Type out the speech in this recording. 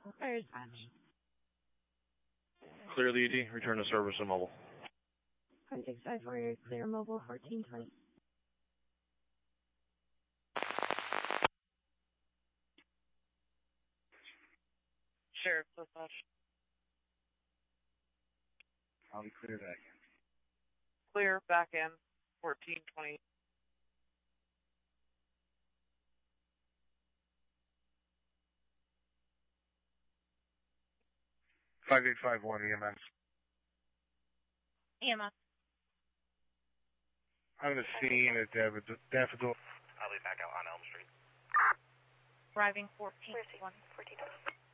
Fire dispatch. Clear the ED. Return to service and mobile. 1654, you're clear mobile 1420. Sheriff, dispatch. I'll be clear back in. Clear back in 1420. EMS. EMS. I'm the scene at Daffodil. I'll be back out on Elm Street. Arriving 1420.